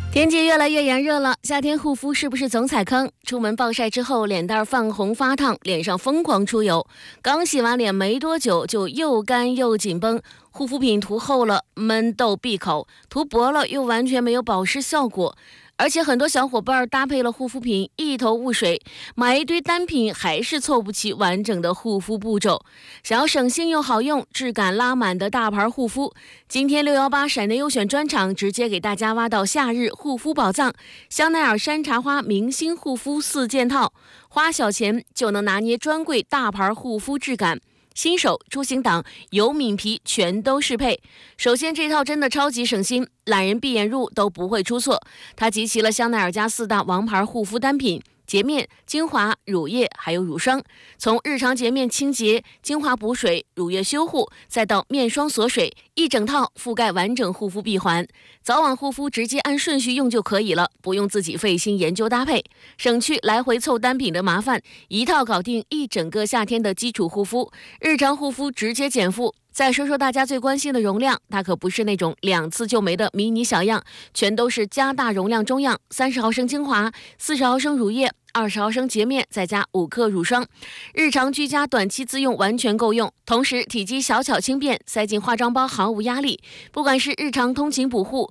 天气越来越炎热了，夏天护肤是不是总踩坑？出门暴晒之后，脸蛋泛红发烫，脸上疯狂出油，刚洗完脸没多久就又干又紧绷。护肤品涂厚了闷痘闭口，涂薄了又完全没有保湿效果。而且很多小伙伴搭配了护肤品一头雾水，买一堆单品还是凑不齐完整的护肤步骤。想要省心又好用、质感拉满的大牌护肤，今天618陕内优选专场直接给大家挖到夏日护肤宝藏——香奈儿山茶花明星护肤4件套，花小钱就能拿捏专柜大牌护肤质感。新手、出行党、油敏皮全都适配。首先，这套真的超级省心，懒人闭眼入都不会出错。它集齐了香奈儿家4大王牌护肤单品：洁面、精华、乳液还有乳霜。从日常洁面清洁、精华补水、乳液修护，再到面霜锁水，一整套覆盖完整护肤闭环。早晚护肤直接按顺序用就可以了，不用自己费心研究搭配，省去来回凑单品的麻烦，一套搞定一整个夏天的基础护肤，日常护肤直接减负。再说说大家最关心的容量，它可不是那种2次就没的迷你小样，全都是加大容量中样，30毫升精华，40毫升乳液，20毫升洁面，再加5克乳霜，日常居家短期自用完全够用。同时体积小巧轻便，塞进化妆包毫无压力。不管是日常通勤补护、